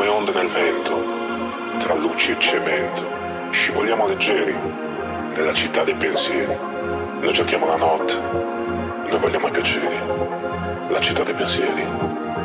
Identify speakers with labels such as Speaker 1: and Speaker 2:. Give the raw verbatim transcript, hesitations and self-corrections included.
Speaker 1: come onde nel vento, tra luci e cemento. Scivoliamo leggeri nella città dei pensieri. Noi cerchiamo la notte, noi vogliamo i piaceri. La città dei pensieri.